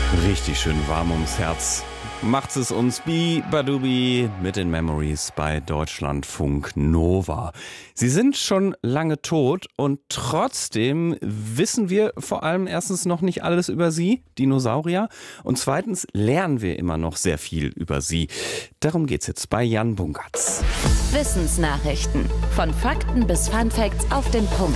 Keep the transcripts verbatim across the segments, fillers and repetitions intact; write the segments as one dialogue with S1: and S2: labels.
S1: Richtig schön warm ums Herz. Macht's es uns Bi Badubi mit den Memories bei Deutschlandfunk Nova. Sie sind schon lange tot und trotzdem wissen wir vor allem erstens noch nicht alles über sie, Dinosaurier, und zweitens lernen wir immer noch sehr viel über sie. Darum geht's jetzt bei Jan Bungartz.
S2: Wissensnachrichten. Von Fakten bis Funfacts auf den Punkt.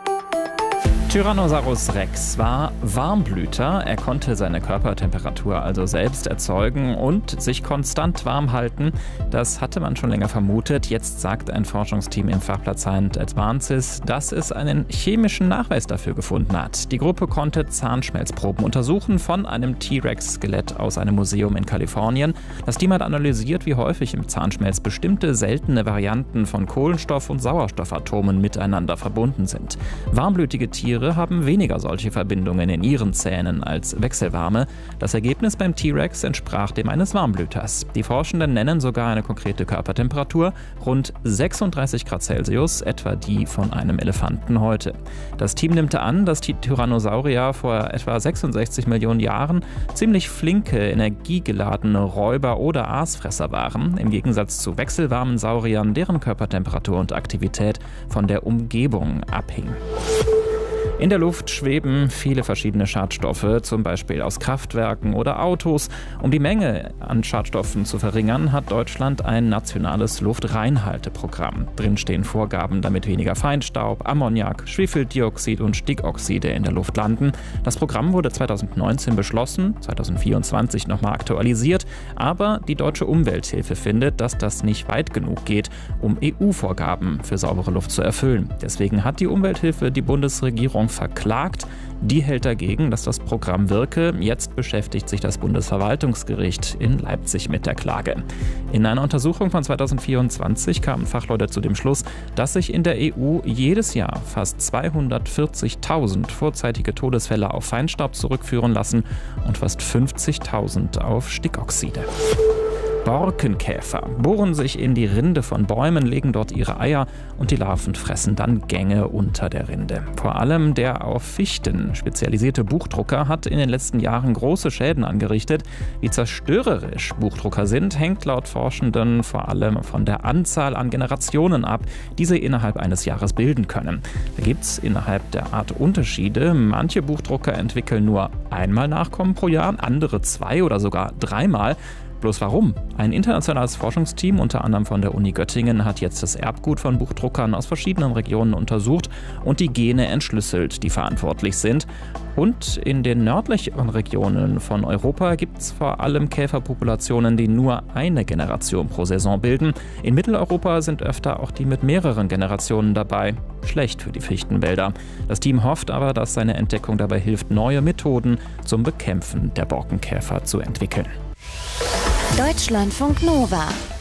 S3: Tyrannosaurus Rex war Warmblüter. Er konnte seine Körpertemperatur also selbst erzeugen und sich konstant warm halten. Das hatte man schon länger vermutet. Jetzt sagt ein Forschungsteam im Fachblatt Science Advances, dass es einen chemischen Nachweis dafür gefunden hat. Die Gruppe konnte Zahnschmelzproben untersuchen von einem T-Rex-Skelett aus einem Museum in Kalifornien. Das Team hat analysiert, wie häufig im Zahnschmelz bestimmte seltene Varianten von Kohlenstoff- und Sauerstoffatomen miteinander verbunden sind. Warmblütige Tiere haben weniger solche Verbindungen in ihren Zähnen als wechselwarme. Das Ergebnis beim T-Rex entsprach dem eines Warmblüters. Die Forschenden nennen sogar eine konkrete Körpertemperatur, rund sechsunddreißig Grad Celsius, etwa die von einem Elefanten heute. Das Team nimmt an, dass die Tyrannosaurier vor etwa sechsundsechzig Millionen Jahren ziemlich flinke, energiegeladene Räuber oder Aasfresser waren, im Gegensatz zu wechselwarmen Sauriern, deren Körpertemperatur und Aktivität von der Umgebung abhing. In der Luft schweben viele verschiedene Schadstoffe, zum Beispiel aus Kraftwerken oder Autos. Um die Menge an Schadstoffen zu verringern, hat Deutschland ein nationales Luftreinhalteprogramm. Drin stehen Vorgaben, damit weniger Feinstaub, Ammoniak, Schwefeldioxid und Stickoxide in der Luft landen. Das Programm wurde zweitausendneunzehn beschlossen, zweitausendvierundzwanzig nochmal aktualisiert, aber die Deutsche Umwelthilfe findet, dass das nicht weit genug geht, um E U-Vorgaben für saubere Luft zu erfüllen. Deswegen hat die Umwelthilfe die Bundesregierung verklagt. Die hält dagegen, dass das Programm wirke. Jetzt beschäftigt sich das Bundesverwaltungsgericht in Leipzig mit der Klage. In einer Untersuchung von zweitausendvierundzwanzig kamen Fachleute zu dem Schluss, dass sich in der E U jedes Jahr fast zweihundertvierzigtausend vorzeitige Todesfälle auf Feinstaub zurückführen lassen und fast fünfzigtausend auf Stickoxide. Borkenkäfer bohren sich in die Rinde von Bäumen, legen dort ihre Eier und die Larven fressen dann Gänge unter der Rinde. Vor allem der auf Fichten spezialisierte Buchdrucker hat in den letzten Jahren große Schäden angerichtet. Wie zerstörerisch Buchdrucker sind, hängt laut Forschenden vor allem von der Anzahl an Generationen ab, die sie innerhalb eines Jahres bilden können. Da gibt es innerhalb der Art Unterschiede. Manche Buchdrucker entwickeln nur einmal Nachkommen pro Jahr, andere zwei oder sogar dreimal. Bloß warum? Ein internationales Forschungsteam, unter anderem von der Uni Göttingen, hat jetzt das Erbgut von Buchdruckern aus verschiedenen Regionen untersucht und die Gene entschlüsselt, die verantwortlich sind. Und in den nördlicheren Regionen von Europa gibt es vor allem Käferpopulationen, die nur eine Generation pro Saison bilden. In Mitteleuropa sind öfter auch die mit mehreren Generationen dabei. Schlecht für die Fichtenwälder. Das Team hofft aber, dass seine Entdeckung dabei hilft, neue Methoden zum Bekämpfen der Borkenkäfer zu entwickeln.
S2: Deutschlandfunk Nova.